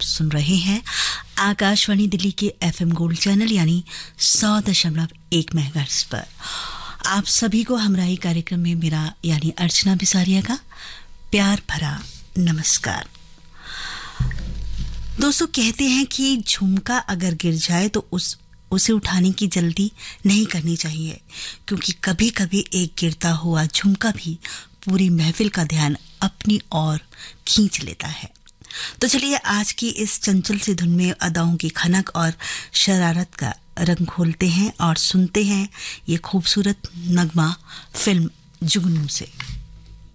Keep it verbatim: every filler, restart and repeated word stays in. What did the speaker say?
सुन रहे हैं आकाशवाणी दिल्ली के एफएम गोल्ड चैनल यानी सौ दशमलव एक मेगाहर्ट्ज पर। आप सभी को हमराही कार्यक्रम में मेरा यानी अर्चना बिसारिया का प्यार भरा नमस्कार। दोस्तों, कहते हैं कि झुमका अगर गिर जाए तो उस उसे उठाने की जल्दी नहीं करनी चाहिए, क्योंकि कभी कभी एक गिरता हुआ झुमका भी पूरी महफिल का ध्यान अपनी ओर खींच लेता है। तो चलिए आज की इस चंचल सी धुन में अदाओं की खनक और शरारत का रंग घोलते हैं और सुनते हैं ये खूबसूरत नगमा फिल्म जुगनू से।